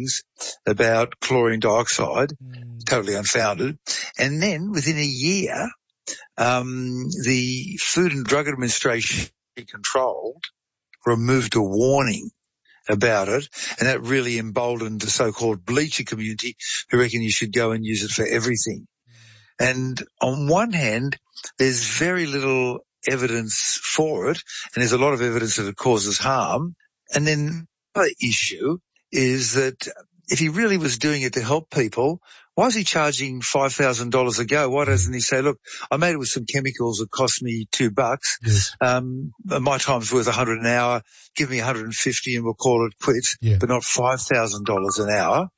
things about chlorine dioxide, totally unfounded. And then within a year, the Food and Drug Administration controlled removed a warning about it, and that really emboldened the so-called bleacher community who reckon you should go and use it for everything. And on one hand, there's very little evidence for it, and there's a lot of evidence that it causes harm. And then the other issue is that if he really was doing it to help people, why is he charging $5,000 a go? Why doesn't he say, look, I made it with some chemicals that cost me $2. Yes. My time's worth $100 an hour. Give me $150 and we'll call it quits, but not $5,000 an hour.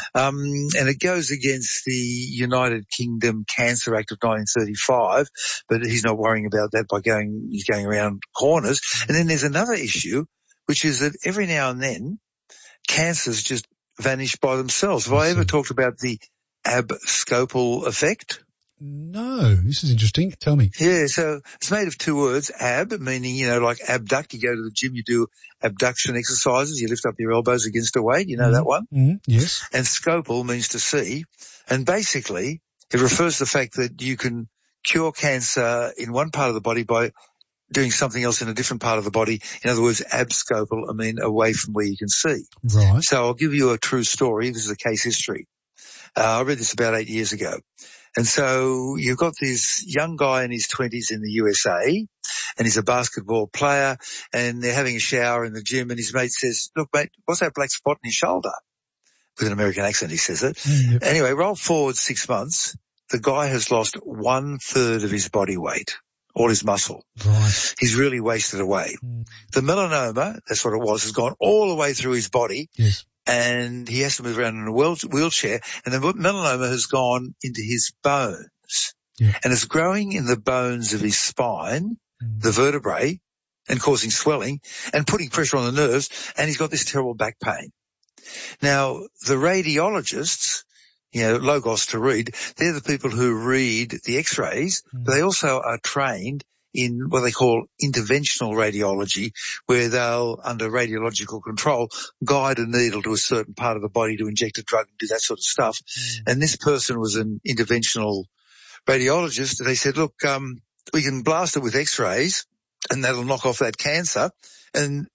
And it goes against the United Kingdom Cancer Act of 1935, but he's not worrying about that he's going around corners. And then there's another issue, which is that every now and then cancers just vanish by themselves. Have I ever talked about the abscopal effect? No, this is interesting. Tell me. Yeah, so it's made of two words, ab, meaning, like abduct. You go to the gym, you do abduction exercises, you lift up your elbows against a weight. You know that one? Yes. And scopal means to see. And basically, it refers to the fact that you can cure cancer in one part of the body by doing something else in a different part of the body. In other words, abscopal, away from where you can see. Right. So I'll give you a true story. This is a case history. I read this about 8 years ago. And so you've got this young guy in his 20s in the USA, and he's a basketball player, and they're having a shower in the gym, and his mate says, look, mate, what's that black spot in your shoulder? With an American accent, he says it. Yep. Anyway, roll forward 6 months. The guy has lost 1/3 of his body weight, all his muscle. Right. He's really wasted away. The melanoma, that's what it was, has gone all the way through his body. Yes. And he has to move around in a wheelchair, and the melanoma has gone into his bones. Yeah. And it's growing in the bones of his spine, the vertebrae, and causing swelling and putting pressure on the nerves, and he's got this terrible back pain. Now, the radiologists, logos to read, they're the people who read the x-rays, but they also are trained in what they call interventional radiology, where they'll, under radiological control, guide a needle to a certain part of the body to inject a drug and do that sort of stuff. And this person was an interventional radiologist, and they said, look, we can blast it with x-rays, and that'll knock off that cancer. And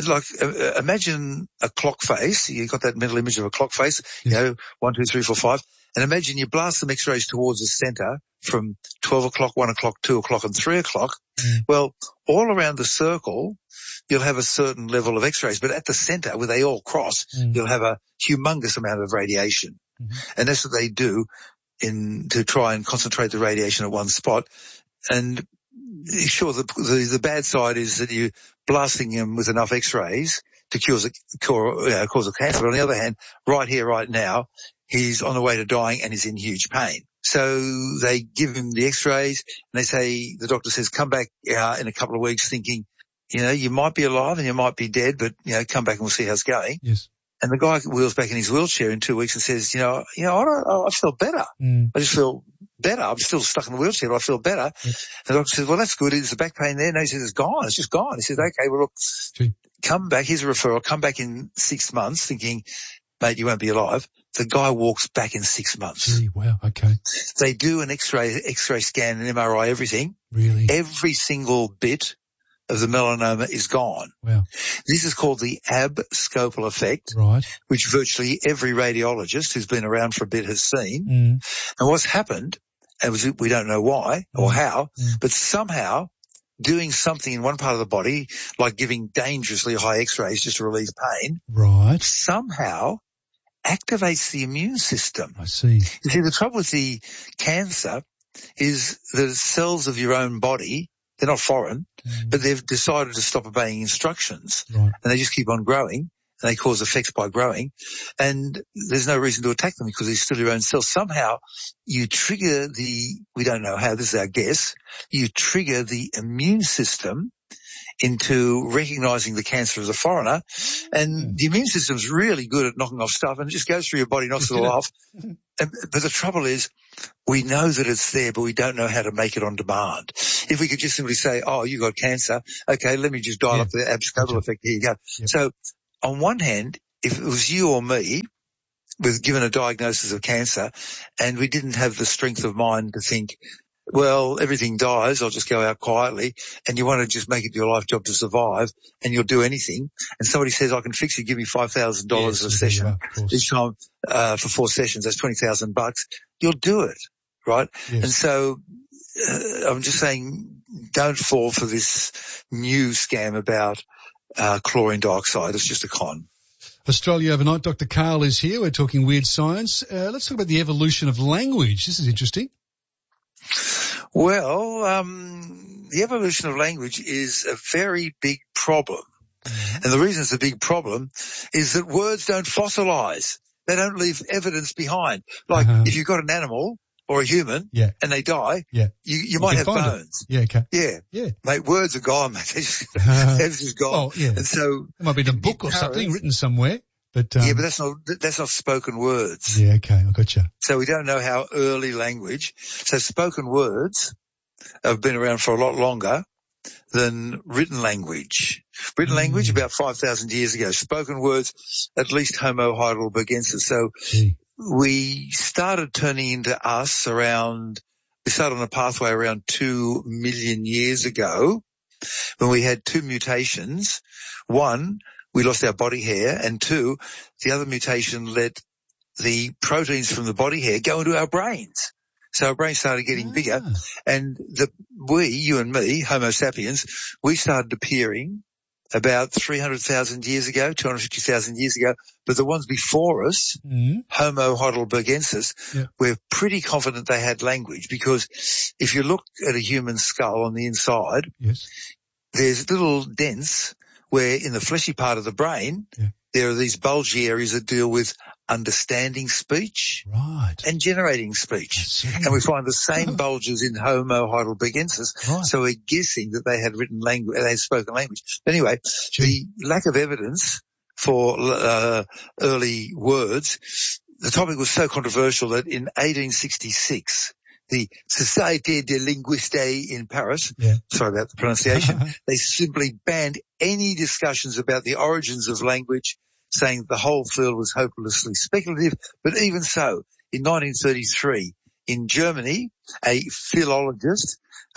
imagine a clock face. You've got that mental image of a clock face, 1, 2, 3, 4, 5. And imagine you blast some x-rays towards the center from 12 o'clock, 1 o'clock, 2 o'clock, and 3 o'clock. Well, all around the circle, you'll have a certain level of x-rays, but at the center, where they all cross, you'll have a humongous amount of radiation. And that's what they do to try and concentrate the radiation at one spot. And sure, the bad side is that you're blasting him with enough x-rays to cause a cancer. But on the other hand, right here, right now, he's on the way to dying and he's in huge pain. So they give him the x-rays, and the doctor says, come back in a couple of weeks thinking, you might be alive and you might be dead, but, come back and we'll see how it's going. Yes. And the guy wheels back in his wheelchair in 2 weeks and says, I feel better. I just feel better. I'm still stuck in the wheelchair, but I feel better. Yes. And the doctor says, well, that's good. Is the back pain there? No, he says, it's gone. It's just gone. He says, okay, well, look, come back. Here's a referral. Come back in 6 months thinking, mate, you won't be alive. The guy walks back in 6 months. Gee, wow, okay. They do an x-ray scan, an MRI, everything. Really? Every single bit of the melanoma is gone. Wow. This is called the abscopal effect, right, which virtually every radiologist who's been around for a bit has seen. And what's happened, we don't know why or how, but somehow doing something in one part of the body, like giving dangerously high x-rays just to relieve pain, right, somehow activates the immune system. I see. You see, the trouble with the cancer is that cells of your own body, they're not foreign, but they've decided to stop obeying instructions. Right. And they just keep on growing, and they cause effects by growing. And there's no reason to attack them because they're still your own cells. Somehow you trigger we don't know how, this is our guess, you trigger the immune system into recognizing the cancer as a foreigner. And the immune system's really good at knocking off stuff, and it just goes through your body, knocks it all off. But the trouble is, we know that it's there, but we don't know how to make it on demand. If we could just simply say, oh, you got cancer, okay, let me just dial up the abscopal effect, here you go. So on one hand, if it was you or me, given a diagnosis of cancer, and we didn't have the strength of mind to think, well, everything dies, I'll just go out quietly, and you want to just make it your life job to survive, and you'll do anything. And somebody says, I can fix you, give me $5,000 a session each time, for 4 sessions, that's $20,000. You'll do it, right? Yes. And so, I'm just saying, don't fall for this new scam about, chlorine dioxide. It's just a con. Australia Overnight, Dr. Karl is here. We're talking weird science. Let's talk about the evolution of language. This is interesting. Well, the evolution of language is a very big problem. And the reason it's a big problem is that words don't fossilize. They don't leave evidence behind. Like if you've got an animal or a human and they die, you might have bones. Yeah. Mate, words are gone, mate. They're just gone. Oh, yeah. And so it might be in a book or something written somewhere. But but that's not spoken words. Yeah, okay, I gotcha. So we don't know how early language. So spoken words have been around for a lot longer than written language. Written language about 5,000 years ago. Spoken words, at least Homo heidelbergensis. So we started turning into us we started on a pathway around 2 million years ago when we had 2 mutations. One, we lost our body hair, and 2, the other mutation let the proteins from the body hair go into our brains. So our brains started getting bigger, and you and me, Homo sapiens, we started appearing about 300,000 years ago, 250,000 years ago. But the ones before us, Homo heidelbergensis, we're pretty confident they had language, because if you look at a human skull on the inside, there's little dents where in the fleshy part of the brain, there are these bulgy areas that deal with understanding speech and generating speech. And we find the same bulges in Homo heidelbergensis. So we're guessing that they had written language, they had spoken language. But anyway, the lack of evidence for early words, the topic was so controversial that in 1866, the Société des Linguistes in Paris, sorry about the pronunciation, they simply banned any discussions about the origins of language, saying the whole field was hopelessly speculative. But even so, in 1933, in Germany, a philologist,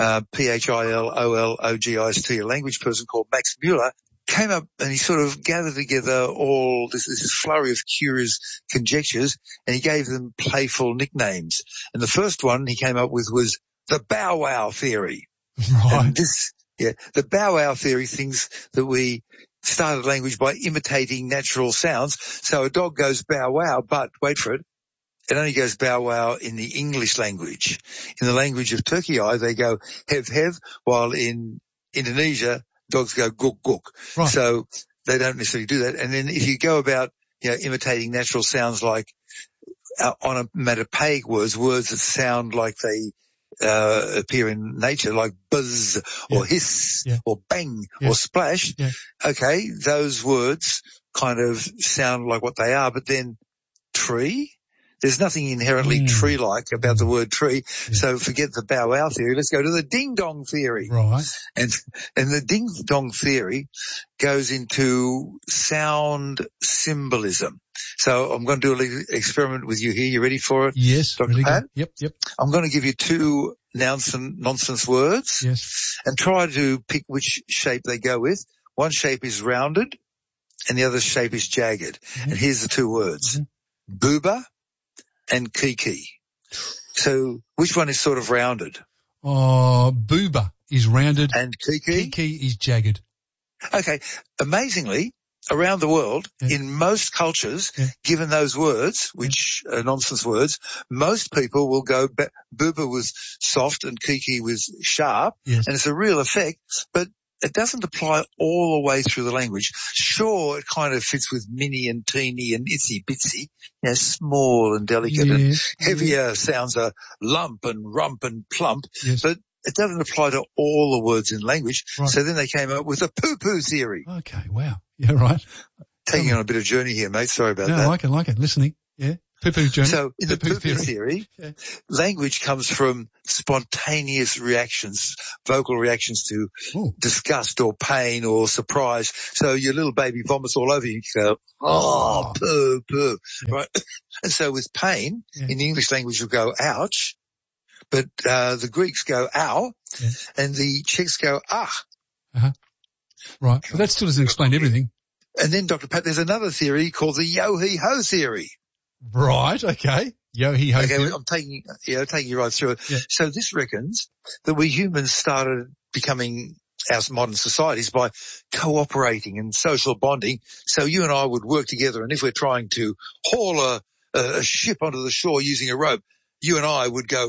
Philologist, a language person called Max Müller, came up and he sort of gathered together all this flurry of curious conjectures, and he gave them playful nicknames. And the first one he came up with was the Bow Wow theory. And the Bow Wow theory thinks that we started language by imitating natural sounds. So a dog goes bow wow, but wait for it, it only goes bow wow in the English language. In the language of Turkey, they go hev hev, while in Indonesia, dogs go guk guk. So they don't necessarily do that. And then if you go about, imitating natural sounds like onomatopoeic words that sound like they appear in nature, like buzz or hiss or bang or splash. Okay, those words kind of sound like what they are, but then tree, there's nothing inherently tree-like about the word tree. So forget the bow wow theory. Let's go to the ding-dong theory. And the ding-dong theory goes into sound symbolism. So I'm going to do a little experiment with you here. You ready for it? Yes. Dr. Pat? Yep. I'm going to give you 2 nonsense words. And try to pick which shape they go with. One shape is rounded and the other shape is jagged. And here's the 2 words. Booba and Kiki. So which one is sort of rounded? Booba is rounded. And Kiki? Kiki is jagged. Okay. Amazingly, around the world, in most cultures, given those words, which are nonsense words, most people will go, Booba was soft and Kiki was sharp, and it's a real effect, but it doesn't apply all the way through the language. Sure, it kind of fits with mini and teeny and itsy bitsy, small and delicate, and heavier sounds are lump and rump and plump, but it doesn't apply to all the words in language. So then they came up with the poo-poo theory. Okay, wow. Yeah, right. Taking on a bit of journey here, mate. Sorry about that. I like it. Listening. Yeah. Poo-poo journey. So in the poo-poo theory, language comes from spontaneous reactions, vocal reactions to disgust or pain or surprise. So your little baby vomits all over you, you go, oh, poo, poo, right? And so with pain, in the English language you'll go, ouch, but the Greeks go, ow, and the Czechs go, ah. Uh-huh. Right. Well, that still doesn't explain everything. And then, Dr. Pat, there's another theory called the yo-he-ho theory. Right, okay. Yo-he-ho theory. I'm taking you right through it. Yeah. So this reckons that we humans started becoming our modern societies by cooperating and social bonding. So you and I would work together, and if we're trying to haul a ship onto the shore using a rope, you and I would go,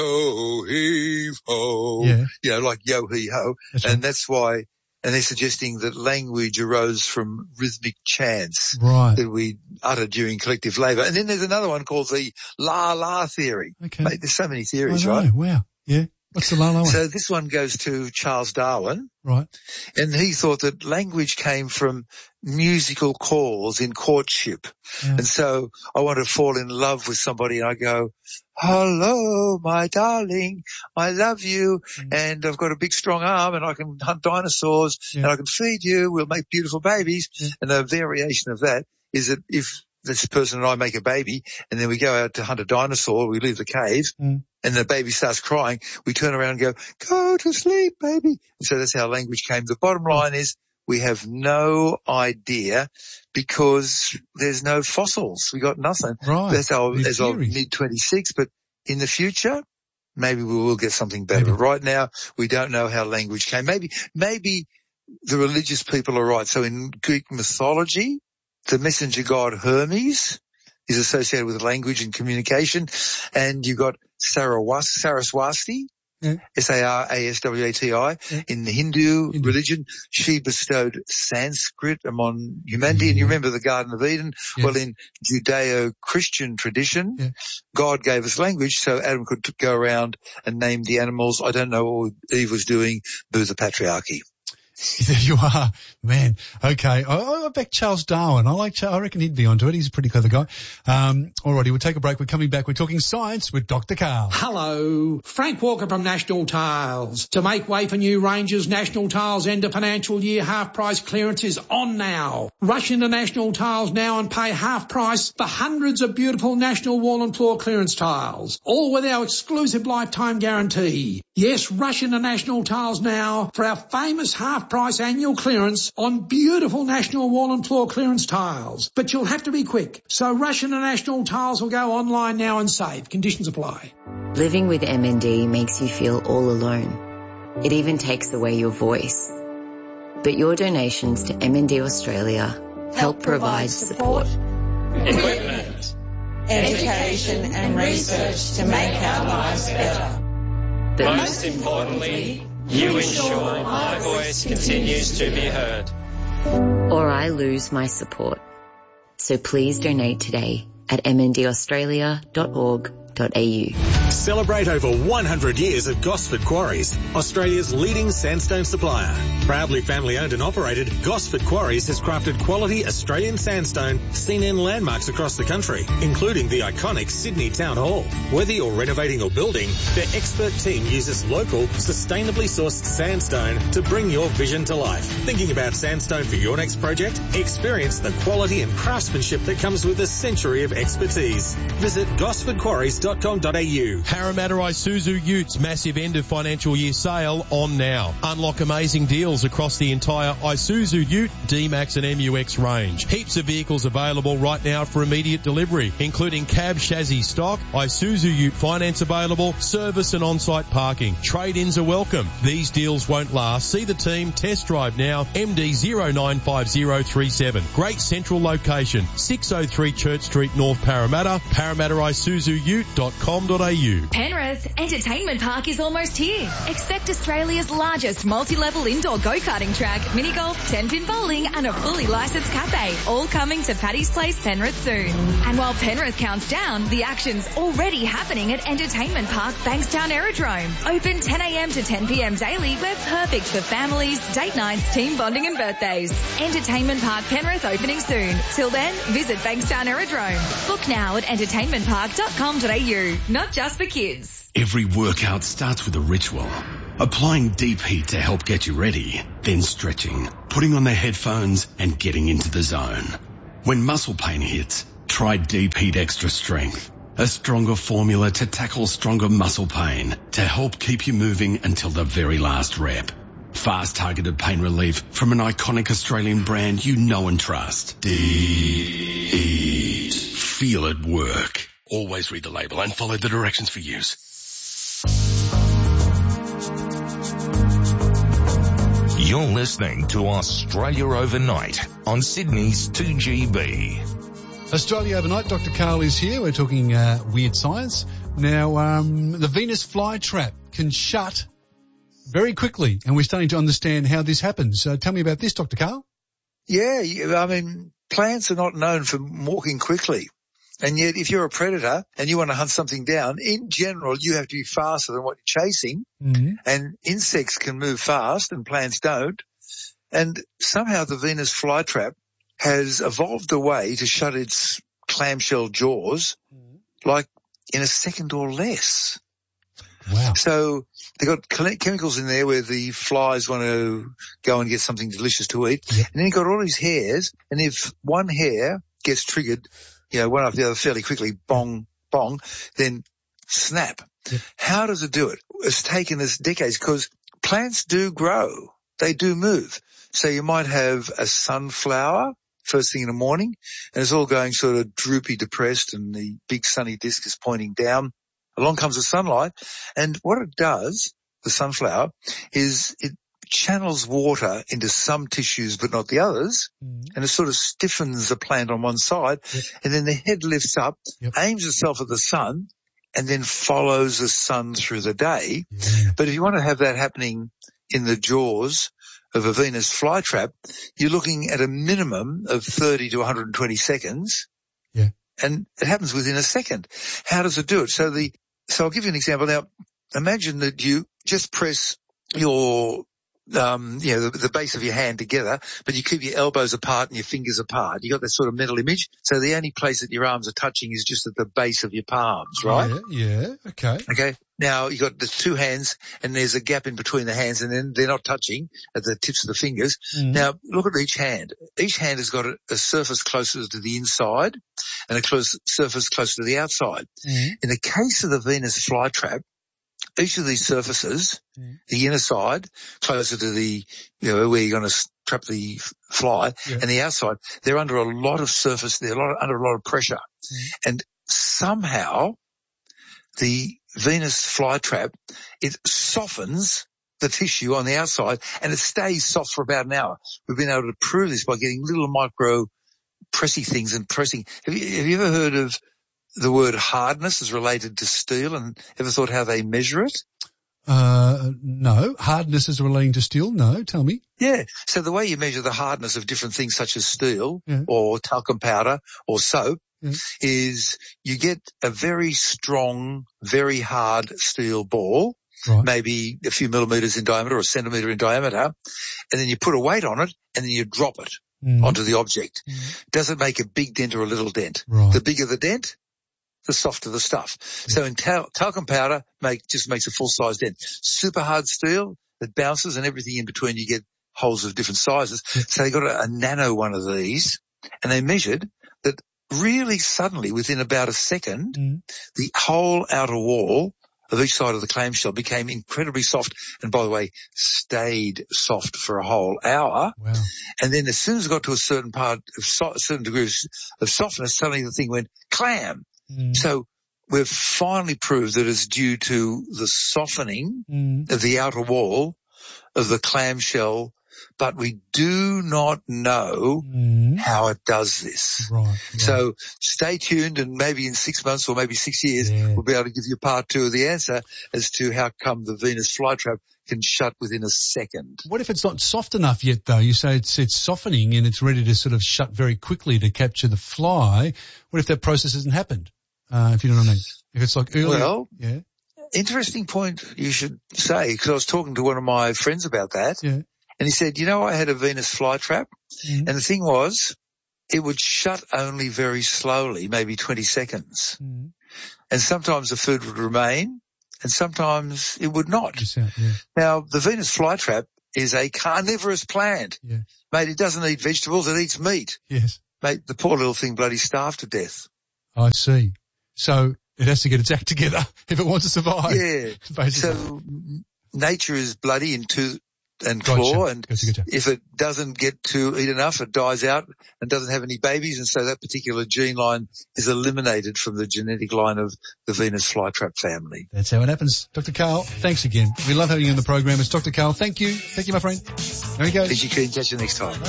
yo-he-ho, like yo-he-ho. And that's why, and they're suggesting that language arose from rhythmic chants that we uttered during collective labour. And then there's another one called the la-la theory. Okay. Mate, there's so many theories, right? Wow. Yeah. What's the la-la one? So this one goes to Charles Darwin. Right. And he thought that language came from musical calls in courtship. Yeah. And so I want to fall in love with somebody and I go, hello, my darling, I love you, and I've got a big strong arm and I can hunt dinosaurs and I can feed you, we'll make beautiful babies. And the variation of that is that if this person and I make a baby and then we go out to hunt a dinosaur, we leave the cave and the baby starts crying, we turn around and go, go to sleep, baby. And so that's how language came. The bottom line is we have no idea because there's no fossils. We got nothing. Right. That's as of mid-26, but in the future, maybe we will get something better. But right now, we don't know how language came. Maybe the religious people are right. So in Greek mythology, the messenger god Hermes is associated with language and communication. And you got Saraswati, Saraswati, in the Hindu religion. She bestowed Sanskrit among humanity. And you remember the Garden of Eden? Yes. Well, in Judeo-Christian tradition, God gave us language so Adam could go around and name the animals. I don't know what Eve was doing, boo the patriarchy. There you are, man. Okay. I back Charles Darwin. I reckon he'd be onto it. He's a pretty clever guy. Alrighty, we'll take a break. We're coming back. We're talking science with Dr. Karl. Hello. Frank Walker from National Tiles. To make way for new ranges, National Tiles end of financial year half price clearance is on now. Rush into National Tiles now and pay half price for hundreds of beautiful National Wall and Floor clearance tiles. All with our exclusive lifetime guarantee. Yes, rush into National Tiles now for our famous half price annual clearance on beautiful National Wall and Floor clearance tiles. But you'll have to be quick. So rush into National Tiles or go online now and save. Conditions apply. Living with MND makes you feel all alone. It even takes away your voice. But your donations to MND Australia help provide support, equipment, education and research to make our lives better. But most importantly, you ensure my voice continues to be heard. Or I lose my support. So please donate today at mndaustralia.org.au. Celebrate over 100 years at Gosford Quarries, Australia's leading sandstone supplier. Proudly family owned and operated, Gosford Quarries has crafted quality Australian sandstone seen in landmarks across the country, including the iconic Sydney Town Hall. Whether you're renovating or building, their expert team uses local, sustainably sourced sandstone to bring your vision to life. Thinking about sandstone for your next project? Experience the quality and craftsmanship that comes with a century of expertise. Visit gosfordquarries.com.au. Parramatta Isuzu Utes massive end of financial year sale on now. Unlock amazing deals across the entire Isuzu Ute, D-Max and MUX range. Heaps of vehicles available right now for immediate delivery, including cab chassis stock, Isuzu Ute finance available, service and on-site parking. Trade-ins are welcome. These deals won't last. See the team, test drive now, MD095037. Great central location, 603 Church Street, North Parramatta, Parramatta Isuzu Ute, penrith.com.au. Penrith Entertainment Park is almost here. Expect Australia's largest multi-level indoor go-karting track, mini-golf, 10-pin bowling and a fully licensed cafe, all coming to Paddy's Place, Penrith soon. And while Penrith counts down, the action's already happening at Entertainment Park Bankstown Aerodrome. Open 10 a.m. to 10 p.m. daily. We're perfect for families, date nights, team bonding and birthdays. Entertainment Park Penrith opening soon. Till then, visit Bankstown Aerodrome. Book now at entertainmentpark.com.au. Not just for kids. Every workout starts with a ritual. Applying deep heat to help get you ready, then stretching, putting on the headphones and getting into the zone. When muscle pain hits, try Deep Heat Extra Strength. A stronger formula to tackle stronger muscle pain to help keep you moving until the very last rep. Fast targeted pain relief from an iconic Australian brand you know and trust. Deep Heat. Feel it work. Always read the label and follow the directions for use. You're listening to Australia Overnight on Sydney's 2GB. Australia Overnight, Dr. Karl is here. We're talking weird science. Now, the Venus flytrap can shut very quickly, and we're starting to understand how this happens. Tell me about this, Dr. Karl. Yeah, I mean, plants are not known for walking quickly. And yet, if you're a predator and you want to hunt something down, in general, you have to be faster than what you're chasing. Mm-hmm. And insects can move fast and plants don't. And somehow the Venus flytrap has evolved a way to shut its clamshell jaws like in a second or less. Wow. So they've got chemicals in there where the flies want to go and get something delicious to eat. Yep. And then you've got all these hairs, and if one hair gets triggered, one after the other fairly quickly, bong, bong, then snap. Yep. How does it do it? It's taken us decades because plants do grow. They do move. So you might have a sunflower first thing in the morning, and it's all going sort of droopy, depressed, and the big sunny disk is pointing down. Along comes the sunlight, and what it does, the sunflower, is it channels water into some tissues but not the others, and it sort of stiffens the plant on one side, and then the head lifts up, aims itself at the sun, and then follows the sun through the day. But if you want to have that happening in the jaws of a Venus flytrap, you're looking at a minimum of 30 to 120 seconds. Yeah. And it happens within a second. How does it do it? So I'll give you an example. Now, imagine that you just press your, the base of your hand together, but you keep your elbows apart and your fingers apart. You got that sort of mental image. So the only place that your arms are touching is just at the base of your palms, right? Yeah. Okay. Okay. Now you got the two hands and there's a gap in between the hands and then they're not touching at the tips of the fingers. Now look at each hand. Each hand has got a surface closer to the inside and a surface closer to the outside. In the case of the Venus flytrap, each of these surfaces, the inner side, closer to the, where you're going to trap the fly, and the outside, they're under a lot of surface, under a lot of pressure. And somehow the Venus flytrap, it softens the tissue on the outside and it stays soft for about an hour. We've been able to prove this by getting little micro pressy things and pressing. Have you ever heard of the word hardness is related to steel, and ever thought how they measure it? No. Hardness is relating to steel? No. Tell me. Yeah. So the way you measure the hardness of different things such as steel or talcum powder or soap is you get a very strong, very hard steel ball, maybe a few millimeters in diameter or a centimeter in diameter, and then you put a weight on it and then you drop it onto the object. Does it make a big dent or a little dent? The bigger the dent, the softer the stuff. So in talcum powder just makes a full-size dent. Super hard steel that bounces and everything in between, you get holes of different sizes. So they got a nano one of these, and they measured that really suddenly within about a second, the whole outer wall of each side of the clamshell became incredibly soft, and by the way, stayed soft for a whole hour. Wow. And then as soon as it got to a certain degree of softness, suddenly the thing went clam. So we've finally proved that it's due to the softening of the outer wall of the clamshell but we do not know how it does this. Right. So stay tuned, and maybe in 6 months or maybe 6 years, we'll be able to give you part 2 of the answer as to how come the Venus flytrap can shut within a second. What if it's not soft enough yet, though? You say it's softening and it's ready to sort of shut very quickly to capture the fly. What if that process hasn't happened? If you know what I mean. If it's like early. Well, interesting point you should say, because I was talking to one of my friends about that. Yeah. And he said, I had a Venus flytrap, and the thing was, it would shut only very slowly, maybe 20 seconds. And sometimes the food would remain, and sometimes it would not. Now, the Venus flytrap is a carnivorous plant. Yeah. Mate, it doesn't eat vegetables, it eats meat. Yes. Mate, the poor little thing bloody starved to death. I see. So it has to get its act together if it wants to survive. Yeah. Basically. So nature is bloody in tooth and claw, and if it doesn't get to eat enough, it dies out and doesn't have any babies, and so that particular gene line is eliminated from the genetic line of the Venus flytrap family. That's how it happens. Dr. Karl, thanks again. We love having you on the program. It's Dr. Karl. Thank you. Thank you, my friend. There he goes. Thank you, Keen. Catch you next time.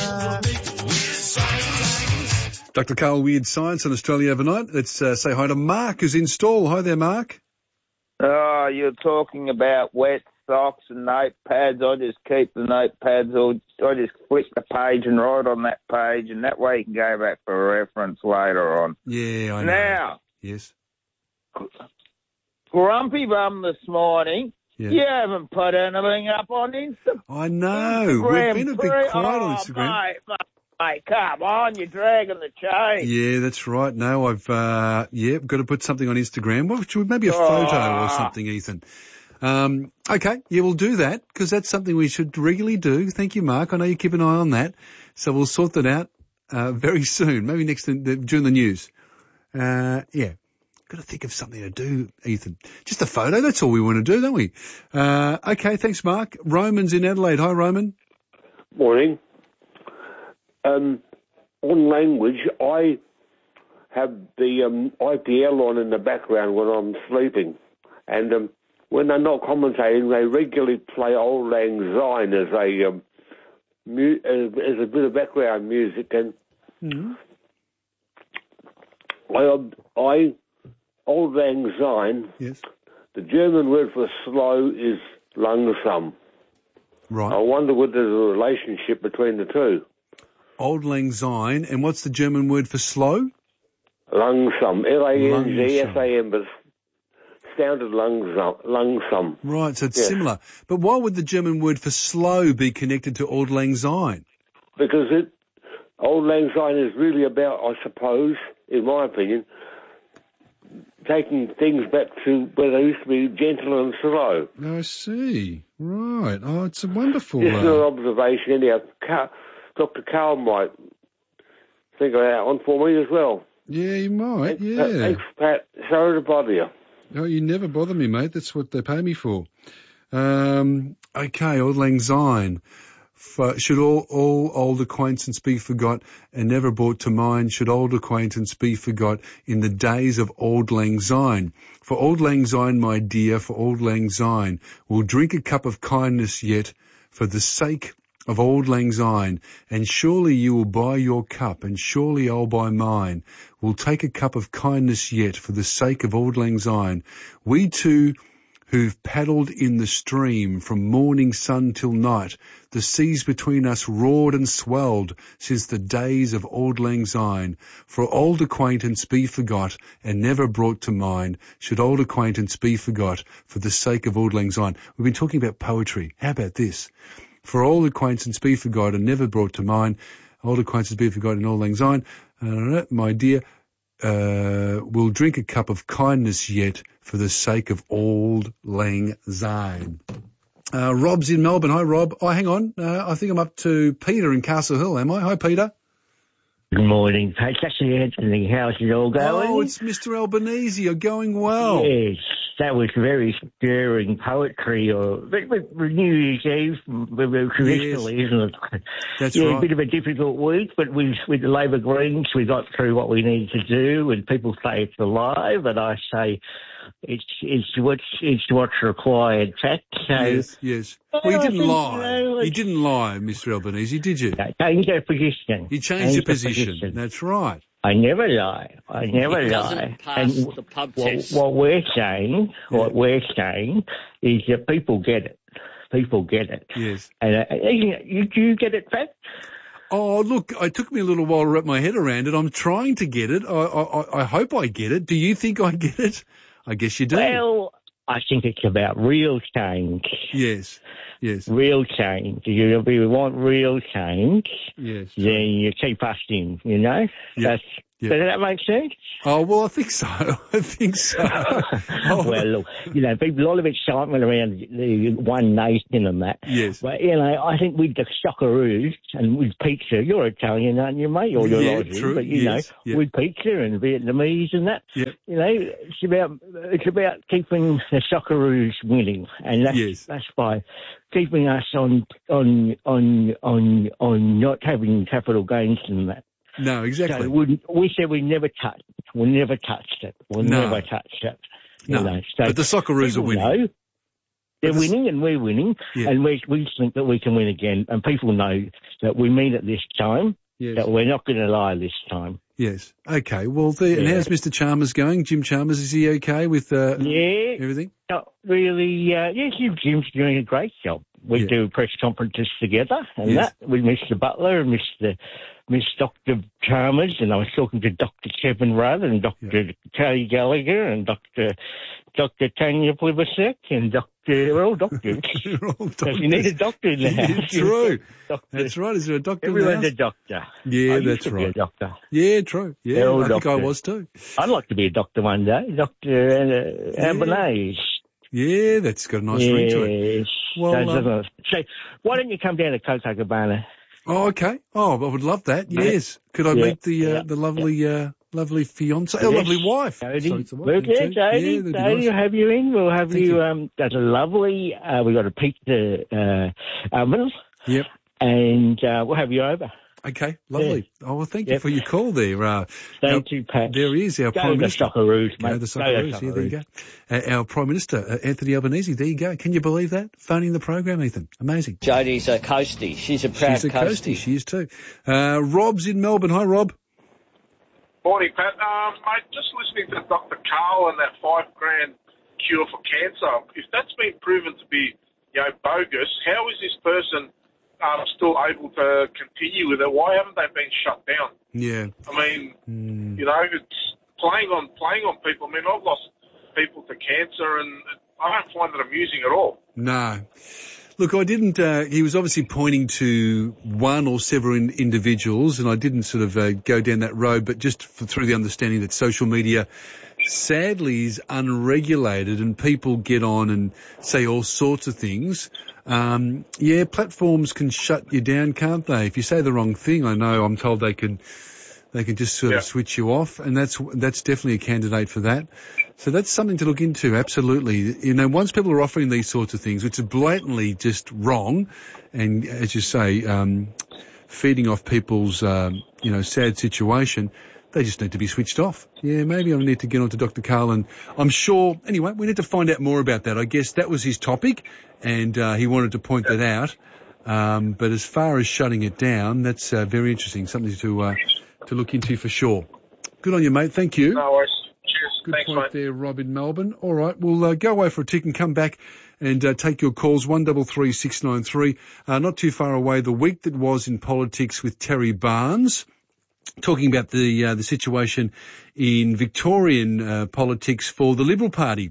Dr. Karl, Weird Science on Australia Overnight. Let's say hi to Mark, who's in Stall. Hi there, Mark. Oh, you're talking about wet socks and notepads. I just keep the notepads, or I just flick the page and write on that page, and that way you can go back for a reference later on. Yeah, I know. Now, yes. Grumpy Bum this morning, you haven't put anything up on Instagram. I know. We've been a bit quiet on Instagram. Mate, come on, you're dragging the chain. Yeah, that's right. No, I've got to put something on Instagram. Well, maybe a photo or something, Ethan. Okay, we'll do that because that's something we should regularly do. Thank you, Mark. I know you keep an eye on that. So we'll sort that out very soon, maybe during the news. Got to think of something to do, Ethan. Just a photo, that's all we want to do, don't we? Okay, thanks, Mark. Roman's in Adelaide. Hi, Roman. Morning. On language, I have the IPL on in the background when I'm sleeping. And when they're not commentating, they regularly play Auld Lang Syne as a bit of background music. And Auld Lang Syne, yes. The German word for slow is langsam. Right. I wonder whether there's a relationship between the two. Auld Lang Syne, and what's the German word for slow? Langsam, Langsam, but sounded langsam. Right, so it's similar. But why would the German word for slow be connected to Auld Lang Syne? Because Auld Lang Syne is really about, I suppose, in my opinion, taking things back to where they used to be gentle and slow. I see. Right. Oh, it's a wonderful... Just an observation, anyhow. Dr. Karl might think of that one for me as well. Yeah, he might, Thanks, Pat. Sorry to bother you. No, you never bother me, mate. That's what they pay me for. Okay, Auld Lang Syne. Should all old acquaintance be forgot and never brought to mind? Should old acquaintance be forgot in the days of Auld Lang Syne? For Auld Lang Syne, my dear, for Auld Lang Syne, we'll drink a cup of kindness yet for the sake of Auld Lang Syne, and surely you will buy your cup, and surely I'll buy mine. We'll take a cup of kindness yet for the sake of Auld Lang Syne. We two who've paddled in the stream from morning sun till night, the seas between us roared and swelled since the days of Auld Lang Syne. For old acquaintance be forgot and never brought to mind, should old acquaintance be forgot for the sake of Auld Lang Syne. We've been talking about poetry. How about this? For old acquaintance be forgot and never brought to mind, old acquaintance be forgot in Auld Lang Syne. My dear, we'll drink a cup of kindness yet for the sake of Auld Lang Syne. Rob's in Melbourne. Hi, Rob. Oh, hang on. I think I'm up to Peter in Castle Hill, am I? Hi, Peter. Good morning, Pat. Actually, Anthony, how's it all going? Oh, it's Mr. Albanese. You're going well. Yes. very stirring poetry, or New Year's Eve, traditionally, isn't it? That's right. right. A bit of a difficult week, but with the Labor Greens, we got through what we needed to do, and people say it's alive, and I say it's what's required, fact. So, yes. Well, you didn't lie. You didn't lie, Mr. Albanese, did you? Changed our position. You changed your position. That's right. I never lie. And the pub test. What we're saying is that people get it. People get it. Yes. And you get it, Pat? Oh, look, it took me a little while to wrap my head around it. I'm trying to get it. I hope I get it. Do you think I get it? I guess you do. Well, I think it's about real change. Yes. Real change. If you want real change, yes, then you keep asking, you know? Yep. Does that make sense? Oh, well, I think so. Well, look, you know, a lot of excitement around the One Nation and that. Yes. But, you know, I think with the Socceroos and with pizza, you're Italian, aren't you, mate? Or you're Aussie, true. but, you know, with pizza and Vietnamese and that, you know, it's about keeping the Socceroos winning. And that's by keeping us on not having capital gains and that. No, exactly. So we said we never touched it. Never touched it. You know, so but the Socceroos are winning. They're winning and we're winning, and we think that we can win again. And people know that we mean it this time, that we're not going to lie this time. Yes. Okay. Well, and how's Mr. Chalmers going? Jim Chalmers, is he okay with everything? Not really. Jim's doing a great job. We do press conferences together and that with Mr. Butler and Miss Dr. Chalmers, and I was talking to Dr. Kevin Rudd and Dr. Terry Gallagher and Dr. Tanya Plibersek and we're all doctors. Because you need a doctor in the house. True. That's right. Is there a doctor Everyone's in the house? a doctor. Yeah, that's right. Be a doctor. Yeah, true. Yeah, I think I was too. I'd like to be a doctor one day. Dr. Albanese. Yeah, that's got a nice ring to it. Well, so why don't you come down to Copacabana? Oh, okay. Oh, I would love that. Yes. Could I meet the lovely fiance, lovely wife? Jodie, we'll have you in. We'll have you. That's a lovely. We got a pizza oven. Yep. And we'll have you over. Okay, lovely. Yeah. Oh, well, thank you for your call there. Thank you, Pat. There is our Prime Minister. Go to the Socceroos, mate. Go to the Socceroos. Yeah, there you go. Our Prime Minister, Anthony Albanese. There you go. Can you believe that? Phoning the program, Ethan. Amazing. Jodie's a coastie. She's a proud coastie. She is too. Rob's in Melbourne. Hi, Rob. Morning, Pat. Mate, just listening to Dr. Carl and that $5,000 cure for cancer. If that's been proven to be, bogus, how is this person still able to continue with it? Why haven't they been shut down? Yeah. I mean, it's playing on people. I mean, I've lost people to cancer, and I don't find it amusing at all. No. Look, I didn't, he was obviously pointing to one or several individuals, and I didn't sort of go down that road, but just through the understanding that social media sadly is unregulated and people get on and say all sorts of things. Platforms can shut you down, can't they? If you say the wrong thing, I'm told they can just sort of switch you off, and that's definitely a candidate for that. So that's something to look into, absolutely. Once people are offering these sorts of things, which are blatantly just wrong, and as you say, feeding off people's, sad situation, they just need to be switched off. Yeah, maybe I need to get on to Dr. Carl, and I'm sure, anyway, we need to find out more about that. I guess that was his topic, and he wanted to point that out. But as far as shutting it down, that's very interesting, something to look into for sure. Good on you, mate. Thank you. No worries. Cheers. Good Thanks, point mate. there, Rob in Melbourne. All right, we'll go away for a tick and come back and take your calls, 133 693. Not too far away, the week that was in politics with Terry Barnes, talking about the situation in Victorian politics for the Liberal Party.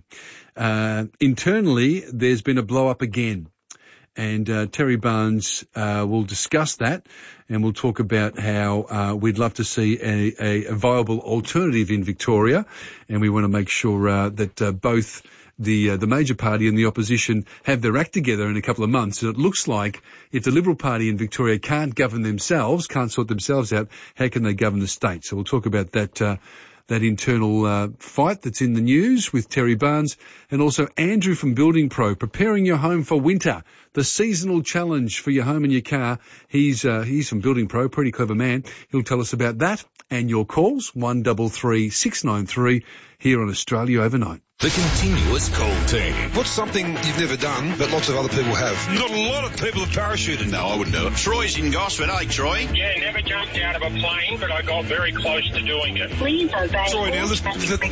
Internally, there's been a blow-up again. And Terry Barnes will discuss that, and we'll talk about how we'd love to see a viable alternative in Victoria, and we want to make sure that both the major party and the opposition have their act together in a couple of months. And it looks like if the Liberal Party in Victoria can't govern themselves, can't sort themselves out, how can they govern the state? So we'll talk about that that internal fight that's in the news with Terry Barnes, and also Andrew from Building Pro, preparing your home for winter, the seasonal challenge for your home and your car. He's from Building Pro, pretty clever man. He'll tell us about that and your calls, 133 693 here on Australia Overnight. The Continuous Call Team. What's something you've never done but lots of other people have? Not a lot of people have parachuted. No, I wouldn't do it. Troy's in Gosford, Troy? Yeah, never jumped out of a plane, but I got very close to doing it. Please obey. Troy, now listen.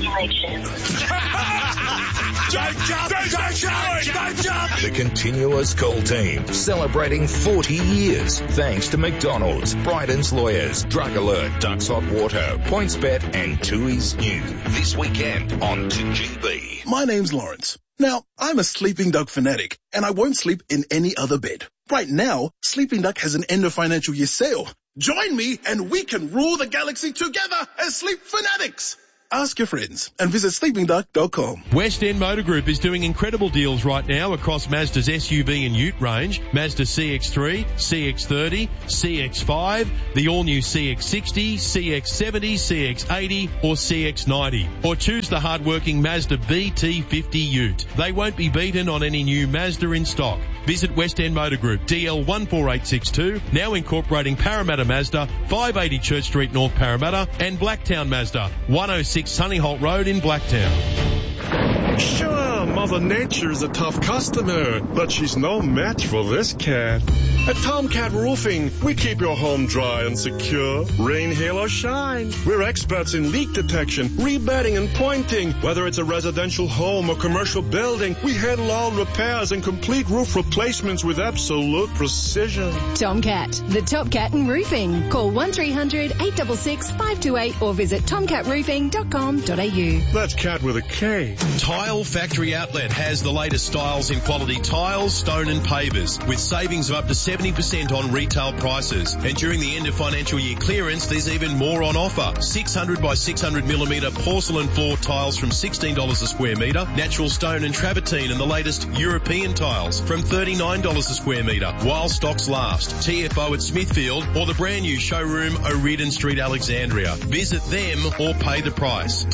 Don't jump! Don't jump! The Continuous Call Team, celebrating 40 years. Thanks to McDonald's, Bryden's Lawyers, Drug Alert, Ducks Hot Water, PointsBet, and Tui's New. This weekend on 2GB. My name's Lawrence. Now, I'm a Sleeping Dog fanatic, and I won't sleep in any other bed. Right now, Sleeping Duck has an end of financial year sale. Join me and we can rule the galaxy together as sleep fanatics. Ask your friends and visit sleepingduck.com. West End Motor Group is doing incredible deals right now across Mazda's SUV and Ute range, Mazda CX-3, CX-30, CX-5, the all-new CX-60, CX-70, CX-80 or CX-90. Or choose the hard-working Mazda BT50 Ute. They won't be beaten on any new Mazda in stock. Visit West End Motor Group, DL 14862, now incorporating Parramatta Mazda, 580 Church Street, North Parramatta, and Blacktown Mazda, 106 Sunnyholt Road in Blacktown. Sure, Mother Nature's a tough customer, but she's no match for this cat. At Tomcat Roofing, we keep your home dry and secure, rain, hail, or shine. We're experts in leak detection, rebedding, and pointing. Whether it's a residential home or commercial building, we handle all repairs and complete roof replacements with absolute precision. Tomcat, the top cat in roofing. Call 1300 866 528 or visit tomcatroofing.com.au. That's cat with a K. Tile Factory Outlet has the latest styles in quality tiles, stone and pavers with savings of up to 70% on retail prices. And during the end of financial year clearance, there's even more on offer. 600 by 600 millimetre porcelain floor tiles from $16 a square metre, natural stone and travertine and the latest European tiles from $39 a square metre while stocks last. TFO at Smithfield or the brand new showroom O'Riordan Street, Alexandria. Visit them or pay the price.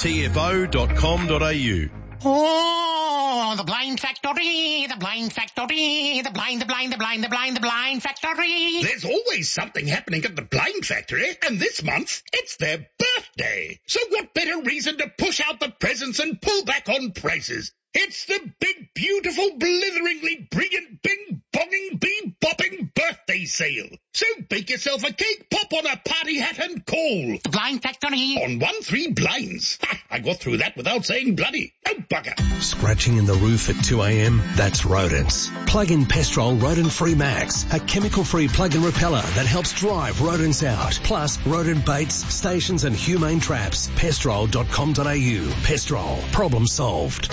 tfo.com.au. Oh, the blind factory, the blind factory, the blind factory. There's always something happening at the blind factory, and this month it's their birthday. So what better reason to push out the presents and pull back on prices? It's the big, beautiful, blitheringly brilliant, bing-bonging, bee-bopping birthday sale. So bake yourself a cake, pop on a party hat and call. The Blind Factory. On 1-3 Blinds. Ha, I got through that without saying bloody. Oh, bugger. Scratching in the roof at 2 a.m? That's rodents. Plug in Pestrol Rodent Free Max, a chemical-free plug-in repeller that helps drive rodents out. Plus, rodent baits, stations and humane traps. Pestrol.com.au. Pestrol. Problem solved.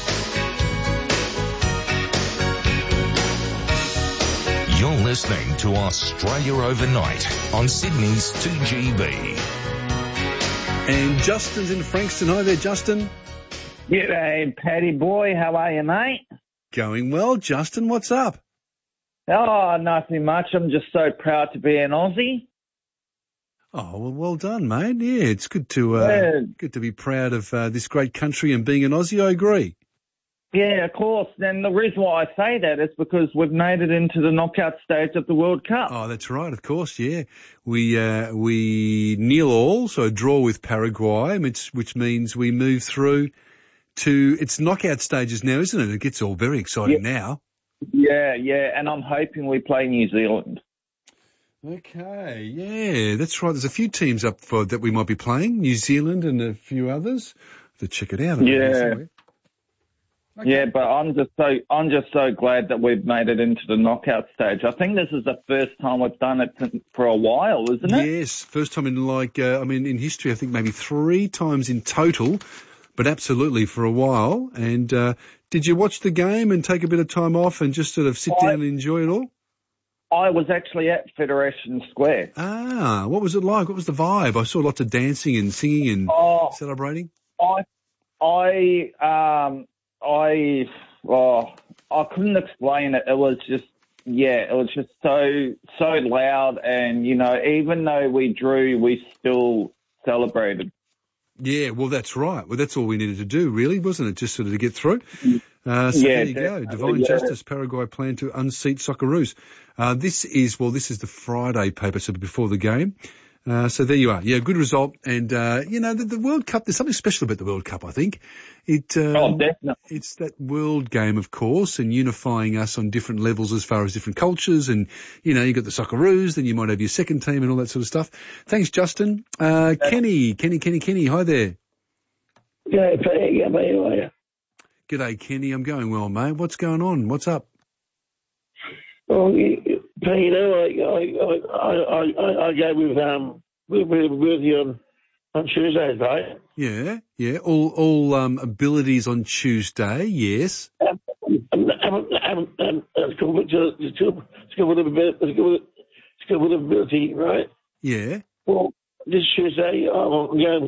You're listening to Australia Overnight on Sydney's 2GB. And Justin's in Frankston. Hi there, Justin. G'day, Paddy boy. How are you, mate? Going well, Justin. What's up? Oh, nothing much. I'm just so proud to be an Aussie. Oh, well done, mate. Yeah, it's good to be proud of this great country and being an Aussie. I agree. Yeah, of course. And the reason why I say that is because we've made it into the knockout stage of the World Cup. Oh, that's right. Of course, yeah. We 0-0, so a draw with Paraguay, which means we move through to its knockout stages now, isn't it? It gets all very exciting now. Yeah, and I'm hoping we play New Zealand. Okay, yeah, that's right. There's a few teams up for that we might be playing, New Zealand and a few others. To check it out. Yeah. Okay. Yeah, but I'm just so glad that we've made it into the knockout stage. I think this is the first time we've done it for a while, isn't it? Yes, first time in in history. I think maybe 3 times in total, but absolutely for a while. And did you watch the game and take a bit of time off and just sort of sit down and enjoy it all? I was actually at Federation Square. Ah, what was it like? What was the vibe? I saw lots of dancing and singing and celebrating. I couldn't explain it. It was just so loud, and even though we drew, we still celebrated. Yeah, well, that's right. Well, that's all we needed to do, really, wasn't it? Just sort of to get through. So there you go. Divine Justice, Paraguay plan to unseat Socceroos. This is the Friday paper, so before the game. So there you are. Yeah, good result. And, the World Cup, there's something special about the World Cup, I think. Definitely. It's that world game, of course, and unifying us on different levels as far as different cultures. And, you've got the Socceroos, then you might have your second team and all that sort of stuff. Thanks, Justin. Kenny. Hi there. Yeah, mate, how are you? G'day, Kenny. I'm going well, mate. What's going on? What's up? Well, I go with you on Tuesdays, right? Yeah. All abilities on Tuesday, yes. It's good with ability, right? Yeah. Well, this Tuesday, I'm going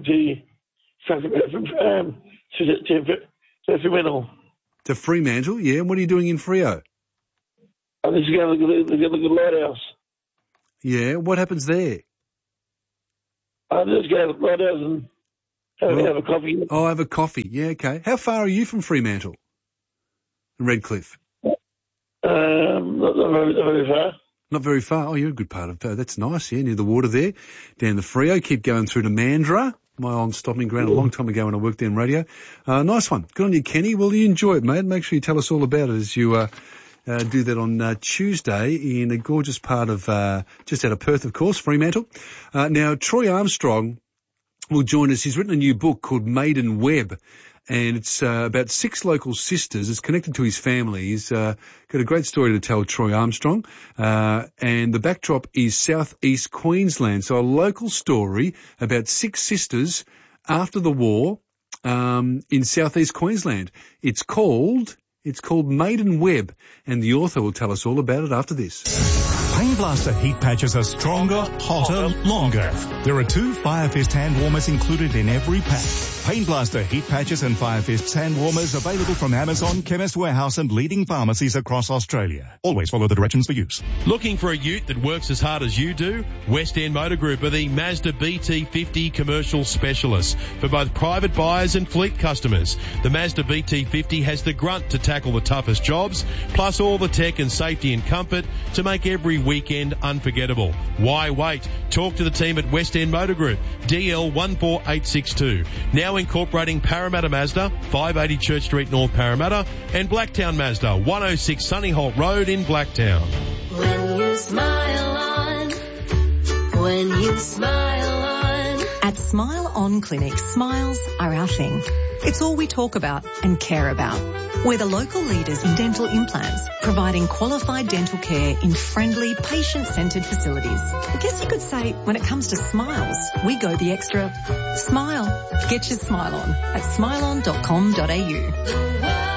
to Fremantle. To Fremantle, yeah. What are you doing in Freo? I'm just going to look at the lighthouse. Yeah, what happens there? I'm just going to the lighthouse and have a coffee. Oh, have a coffee. Yeah, okay. How far are you from Fremantle? Redcliffe? Not very far. Not very far. Oh, you're a good part of that's nice, yeah, near the water there. Down the Freo, keep going through to Mandurah, my old stomping ground a long time ago when I worked in radio. Nice one. Good on you, Kenny. Well, you enjoy it, mate. Make sure you tell us all about it as you do that on Tuesday in a gorgeous part of just out of Perth, of course, Fremantle. Now, Troy Armstrong will join us. He's written a new book called Maiden Web, and it's about 6 local sisters. It's connected to his family. He's got a great story to tell, Troy Armstrong, and the backdrop is southeast Queensland. So a local story about 6 sisters after the war in southeast Queensland. It's called Maiden Web, and the author will tell us all about it after this. Pain Blaster heat patches are stronger, hotter, longer. There are 2 Firefist hand warmers included in every pack. Pain Blaster heat patches and Firefist hand warmers available from Amazon, Chemist Warehouse and leading pharmacies across Australia. Always follow the directions for use. Looking for a ute that works as hard as you do? West End Motor Group are the Mazda BT50 commercial specialists for both private buyers and fleet customers. The Mazda BT50 has the grunt to tackle the toughest jobs, plus all the tech and safety and comfort to make every weekend unforgettable. Why wait? Talk to the team at West End Motor Group, DL 14862. Now incorporating Parramatta Mazda, 580 Church Street, North Parramatta, and Blacktown Mazda, 106 Sunnyholt Road in Blacktown. When you smile on. At Smile On Clinic, smiles are our thing. It's all we talk about and care about. We're the local leaders in dental implants, providing qualified dental care in friendly, patient-centred facilities. I guess you could say, when it comes to smiles, we go the extra smile. Get your smile on at smileon.com.au.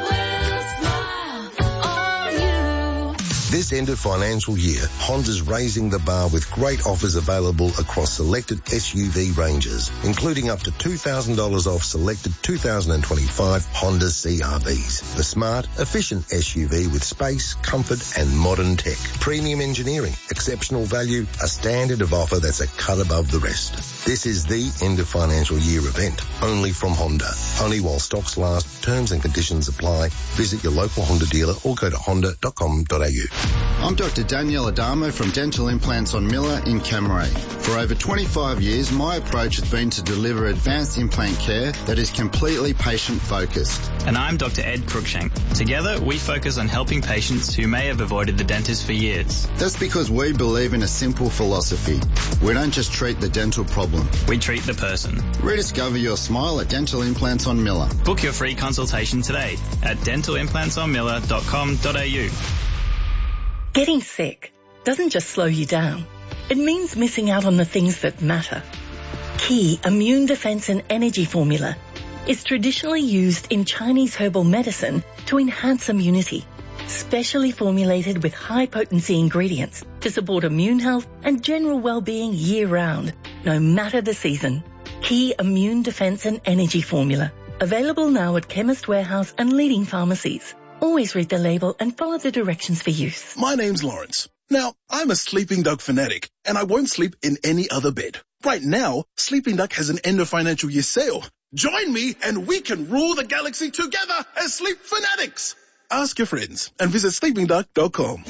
This end of financial year, Honda's raising the bar with great offers available across selected SUV ranges, including up to $2,000 off selected 2025 Honda CR-Vs. The smart, efficient SUV with space, comfort and modern tech. Premium engineering, exceptional value, a standard of offer that's a cut above the rest. This is the end of financial year event, only from Honda. Only while stocks last, terms and conditions apply. Visit your local Honda dealer or go to honda.com.au. I'm Dr. Danielle Adamo from Dental Implants on Miller in Camaray. For over 25 years, my approach has been to deliver advanced implant care that is completely patient-focused. And I'm Dr. Ed Cruikshank. Together, we focus on helping patients who may have avoided the dentist for years. That's because we believe in a simple philosophy. We don't just treat the dental problem. We treat the person. Rediscover your smile at Dental Implants on Miller. Book your free consultation today at dentalimplantsonmiller.com.au. Getting sick doesn't just slow you down. It means missing out on the things that matter. Key Immune Defense and Energy Formula is traditionally used in Chinese herbal medicine to enhance immunity, specially formulated with high-potency ingredients to support immune health and general well-being year-round, no matter the season. Key Immune Defense and Energy Formula, available now at Chemist Warehouse and leading pharmacies. Always read the label and follow the directions for use. My name's Lawrence. Now, I'm a sleeping dog fanatic, and I won't sleep in any other bed. Right now, Sleeping Duck has an end of financial year sale. Join me and we can rule the galaxy together as Sleep Fanatics. Ask your friends and visit sleepingduck.com.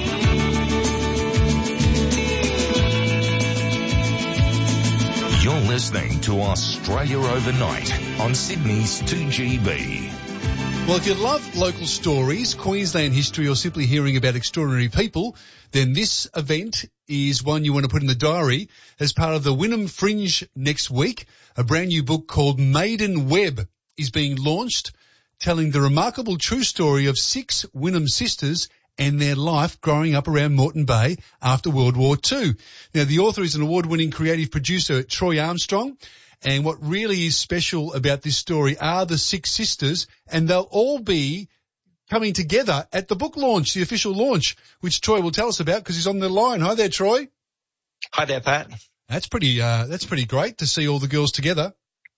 You're listening to Australia Overnight on Sydney's 2GB. Well, if you love local stories, Queensland history, or simply hearing about extraordinary people, then this event is one you want to put in the diary as part of the Wynnum Fringe next week. A brand new book called Maiden Web is being launched, telling the remarkable true story of 6 Wynnum sisters and their life growing up around Moreton Bay after World War II. Now, the author is an award-winning creative producer, Troy Armstrong. And what really is special about this story are the 6 sisters, and they'll all be coming together at the book launch, the official launch, which Troy will tell us about because he's on the line. Hi there, Troy. Hi there, Pat. That's pretty great to see all the girls together.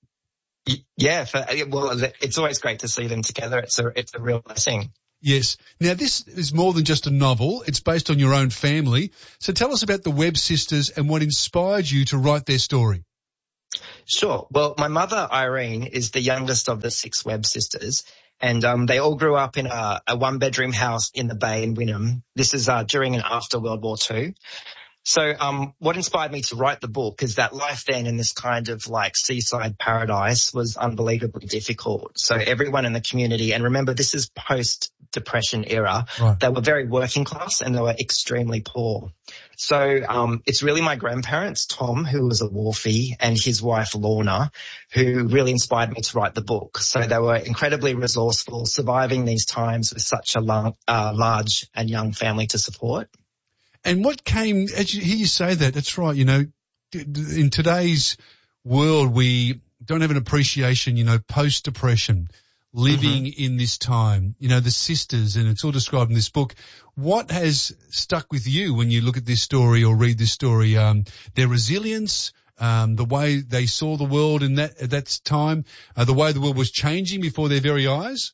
Yeah, it's always great to see them together. It's a real blessing. Yes. Now, this is more than just a novel. It's based on your own family. So tell us about the Webb sisters and what inspired you to write their story. Sure. Well, my mother, Irene, is the youngest of the 6 Webb sisters, and they all grew up in a one-bedroom house in the Bay in Wynnum. This is during and after World War II. So what inspired me to write the book is that life then in this kind of like seaside paradise was unbelievably difficult. So everyone in the community, and remember this is post-Depression era, right. They were very working class and they were extremely poor. So it's really my grandparents, Tom, who was a wharfie, and his wife, Lorna, who really inspired me to write the book. So they were incredibly resourceful, surviving these times with such a large and young family to support. And what came, as you hear you say that, that's right, you know, in today's world we don't have an appreciation, you know, post-Depression, living in this time, you know, the sisters, and it's all described in this book. What has stuck with you when you look at this story or read this story? Their resilience, the way they saw the world in at that time, the way the world was changing before their very eyes?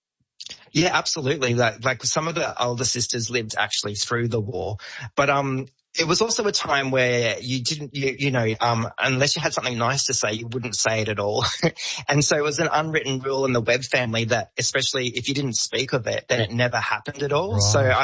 Yeah, absolutely. Like some of the older sisters lived actually through the war, but it was also a time where you didn't, unless you had something nice to say, you wouldn't say it at all. And so it was an unwritten rule in the Webb family that, especially if you didn't speak of it, then it never happened at all. Right. So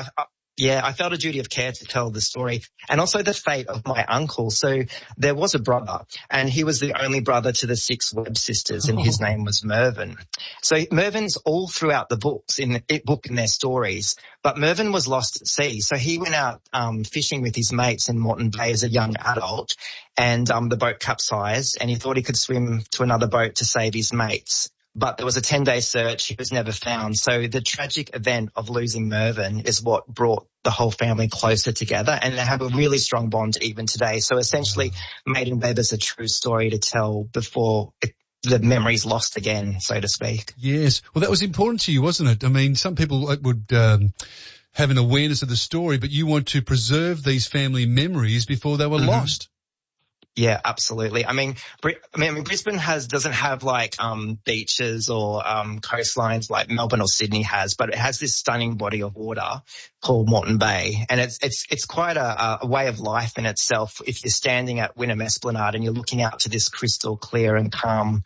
I felt a duty of care to tell the story, and also the fate of my uncle. So there was a brother, and he was the only brother to the 6 Webb sisters, and his name was Mervyn. So Mervyn's all throughout the books in their stories, but Mervyn was lost at sea. So he went out fishing with his mates in Moreton Bay as a young adult, and the boat capsized, and he thought he could swim to another boat to save his mates. But there was a 10-day search. He was never found. So the tragic event of losing Mervyn is what brought the whole family closer together, and they have a really strong bond even today. So essentially, Maiden Web is a true story to tell before the memory's lost again, so to speak. Yes. Well, that was important to you, wasn't it? I mean, some people would have an awareness of the story, but you want to preserve these family memories before they were lost. Yeah, absolutely. I mean, Brisbane doesn't have like beaches or coastlines like Melbourne or Sydney has, but it has this stunning body of water called Moreton Bay, and it's quite a way of life in itself. If you're standing at Wynnum Esplanade and you're looking out to this crystal clear and calm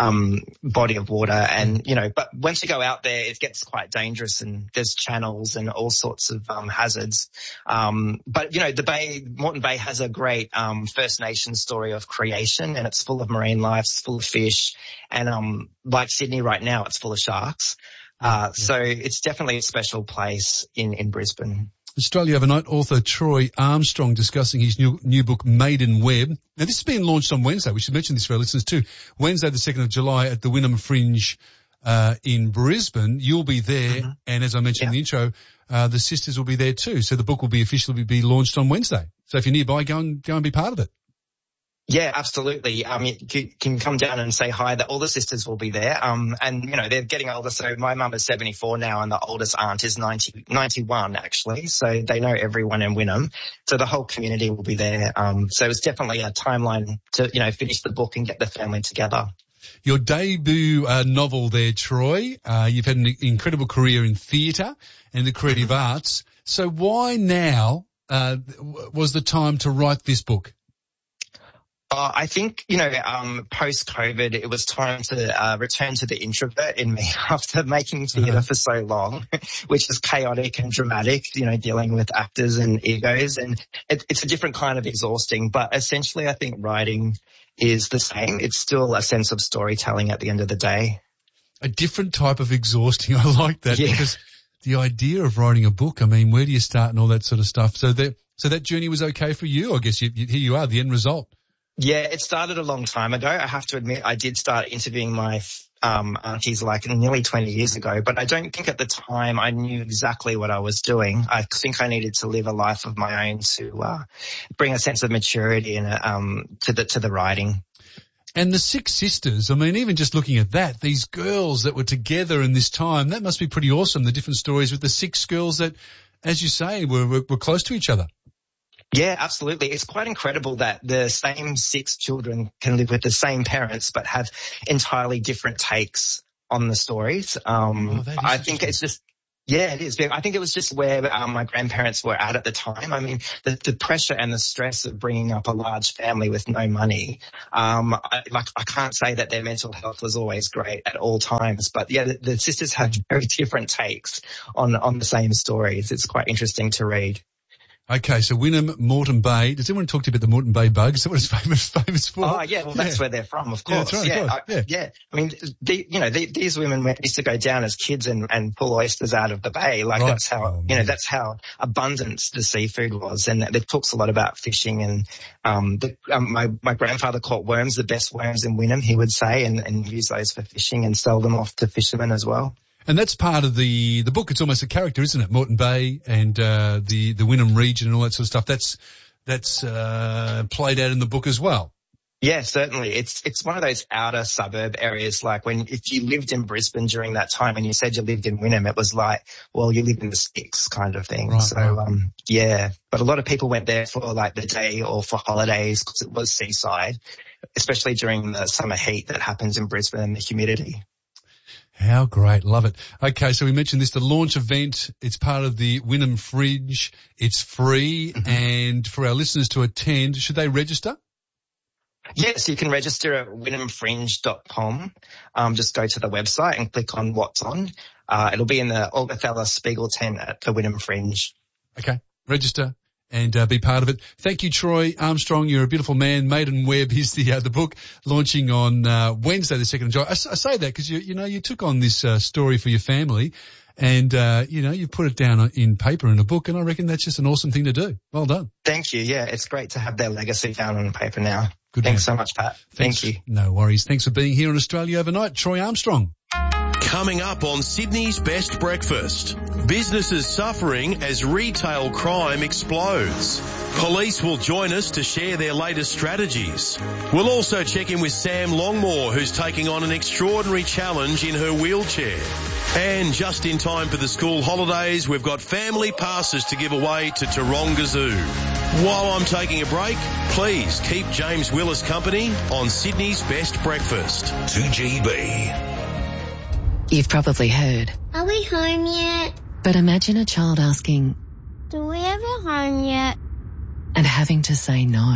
body of water, and but once you go out there, it gets quite dangerous, and there's channels and all sorts of hazards. But the Moreton Bay has a great First Nations story of creation, and it's full of marine life, it's full of fish, and like Sydney right now, it's full of sharks. So it's definitely a special place in Brisbane. Australia Overnight author Troy Armstrong discussing his new book, Maiden Web. Now, this is being launched on Wednesday. We should mention this for our listeners too. Wednesday, the 2nd of July at the Wynnum Fringe in Brisbane. You'll be there, and as I mentioned in the intro, the sisters will be there too. So the book will be officially be launched on Wednesday. So if you're nearby, go and be part of it. Yeah, absolutely. You can come down and say hi. All the sisters will be there. And they're getting older. So my mum is 74 now, and the oldest aunt is 91 actually. So they know everyone in Wynnum. So the whole community will be there. So it's definitely a timeline to, finish the book and get the family together. Your debut novel there, Troy. You've had an incredible career in theatre and the creative arts. So why now was the time to write this book? I think, post-COVID, it was time to return to the introvert in me after making theatre for so long, which is chaotic and dramatic, dealing with actors and egos. And it's a different kind of exhausting. But essentially, I think writing is the same. It's still a sense of storytelling at the end of the day. A different type of exhausting. I like that because the idea of writing a book, I mean, where do you start and all that sort of stuff? So that journey was okay for you? I guess here you are, the end result. Yeah, it started a long time ago. I have to admit, I did start interviewing my aunties like nearly 20 years ago, but I don't think at the time I knew exactly what I was doing. I think I needed to live a life of my own to bring a sense of maturity and to the writing. And the Six Sisters, I mean, even just looking at that, these girls that were together in this time, that must be pretty awesome, the different stories with the 6 girls that, as you say, were close to each other. Yeah, absolutely. It's quite incredible that the same 6 children can live with the same parents but have entirely different takes on the stories. I think it's just, it is. I think it was just where my grandparents were at the time. I mean, the pressure and the stress of bringing up a large family with no money. I can't say that their mental health was always great at all times, but the sisters had very different takes on the same stories. It's quite interesting to read. Okay, so Wynnum, Moreton Bay. Does anyone talk to you about the Moreton Bay bug? Is that what it's famous for? Oh, yeah, well, that's where they're from, of course. Yeah, that's right, I mean, these women used to go down as kids and pull oysters out of the bay. That's how, that's how abundant the seafood was. And it talks a lot about fishing and, my grandfather caught worms, the best worms in Wynnum, he would say, and use those for fishing and sell them off to fishermen as well. And that's part of the book. It's almost a character, isn't it? Moreton Bay and the Wynnum region and all that sort of stuff. That's played out in the book as well. Yeah, certainly. It's one of those outer suburb areas. Like if you lived in Brisbane during that time and you said you lived in Wynnum, it was like, well, you live in the sticks kind of thing. Right, so but a lot of people went there for like the day or for holidays because it was seaside, especially during the summer heat that happens in Brisbane and the humidity. How great. Love it. Okay, so we mentioned this, the launch event. It's part of the Wynnum Fringe. It's free. Mm-hmm. And for our listeners to attend, should they register? Yes, you can register at wynnumfringe.com. Just go to the website and click on what's on. It'll be in the Olga Thaler Spiegel tent at the Wynnum Fringe. Okay, register and be part of it. Thank you, Troy Armstrong. You're a beautiful man. Maiden Web is the book launching on Wednesday, the 2nd of July. I say that because you took on this story for your family, and you put it down in paper in a book, and I reckon that's just an awesome thing to do. Well done. Thank you. Yeah, it's great to have their legacy down on paper now. Good. Thanks so much, Pat. Thank you. No worries. Thanks for being here on Australia Overnight, Troy Armstrong. Coming up on Sydney's Best Breakfast, businesses suffering as retail crime explodes. Police will join us to share their latest strategies. We'll also check in with Sam Longmore, who's taking on an extraordinary challenge in her wheelchair. And just in time for the school holidays, we've got family passes to give away to Taronga Zoo. While I'm taking a break, please keep James Willis company on Sydney's Best Breakfast. 2GB. You've probably heard. Are we home yet? But imagine a child asking, do we ever home yet? And having to say no.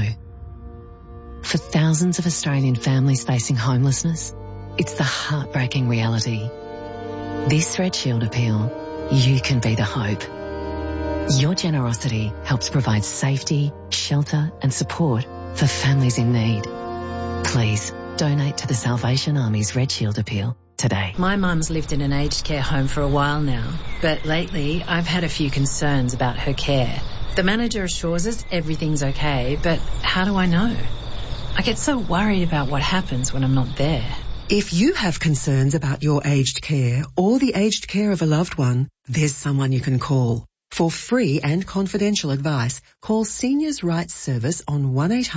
For thousands of Australian families facing homelessness, it's the heartbreaking reality. This Red Shield appeal, you can be the hope. Your generosity helps provide safety, shelter and support for families in need. Please donate to the Salvation Army's Red Shield appeal today. My mum's lived in an aged care home for a while now, but lately I've had a few concerns about her care. The manager assures us everything's okay, but how do I know? I get so worried about what happens when I'm not there. If you have concerns about your aged care or the aged care of a loved one, there's someone you can call. For free and confidential advice, call Seniors Rights Service on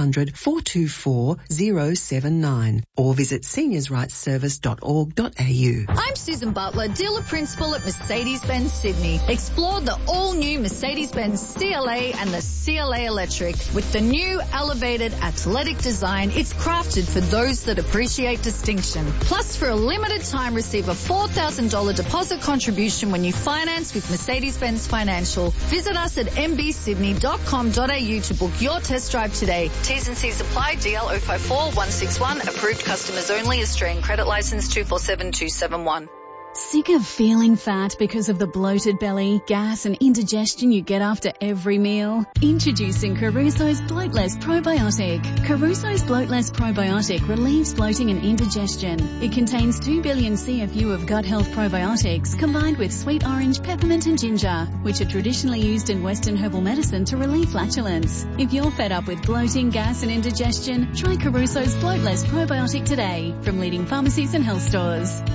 1-800-424-079 or visit seniorsrightsservice.org.au. I'm Susan Butler, Dealer Principal at Mercedes-Benz Sydney. Explore the all-new Mercedes-Benz CLA and the CLA Electric. With the new elevated athletic design, it's crafted for those that appreciate distinction. Plus, for a limited time, receive a $4,000 deposit contribution when you finance with Mercedes-Benz Financial. Visit us at mbsydney.com carousel.com.au to book your test drive today. T's and C's apply. DL 054 161. Approved customers only. Australian credit license 247271. Sick of feeling fat because of the bloated belly, gas and indigestion you get after every meal? Introducing Caruso's Bloatless Probiotic. Caruso's Bloatless Probiotic relieves bloating and indigestion. It contains 2 billion CFU of gut health probiotics combined with sweet orange, peppermint and ginger, which are traditionally used in Western herbal medicine to relieve flatulence. If you're fed up with bloating, gas and indigestion, try Caruso's Bloatless Probiotic today from leading pharmacies and health stores.